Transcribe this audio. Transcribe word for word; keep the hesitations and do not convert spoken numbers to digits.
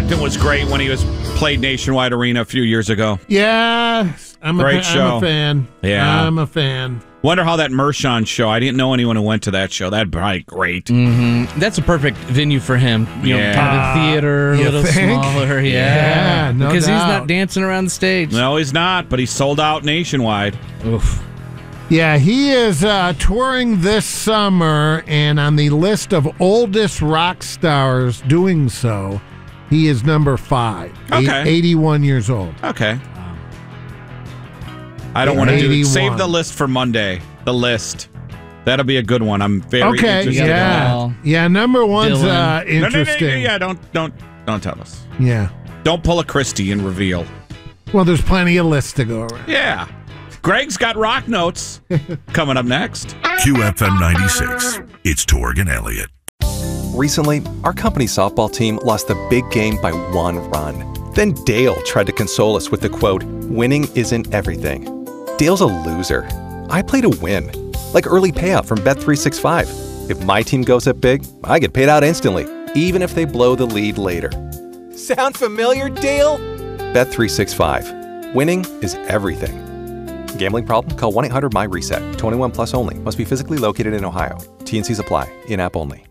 Stockton was great when he was played Nationwide Arena a few years ago. Yeah, I'm a, Great fa- show. I'm a fan. Yeah. I'm a fan. Wonder how that Mershon show, I didn't know anyone who went to that show. That'd be probably great. Mm-hmm. That's a perfect venue for him. You Yeah. know, kind of a theater, a You little think? smaller. Yeah. Yeah, no Because he's doubt. not dancing around the stage. No, he's not, but he sold out nationwide. Oof. Yeah, he is uh, touring this summer, and on the list of oldest rock stars doing so, he is number five. Okay. Eight- eighty-one years old. Okay. I don't want to do it. eighty-one. Save the list for Monday. The list. That'll be a good one. I'm very Okay, interested in yeah. that. Yeah, number one's Dylan. uh, that. No, no, no, no, interesting. yeah, don't, don't, don't tell us. Yeah. Don't pull a Christie and reveal. Well, there's plenty of lists to go around. Yeah. Greg's got rock notes coming up next. Q F M ninety-six. It's Torg and Elliott. Recently, our company's softball team lost the big game by one run. Then Dale tried to console us with the quote, "Winning isn't everything." Dale's a loser. I play to win. Like early payout from Bet three sixty-five. If my team goes up big, I get paid out instantly, even if they blow the lead later. Sound familiar, Dale? Bet three sixty-five. Winning is everything. Gambling problem? Call one eight hundred M Y RESET. twenty-one plus only. Must be physically located in Ohio. T N Cs apply. In-app only.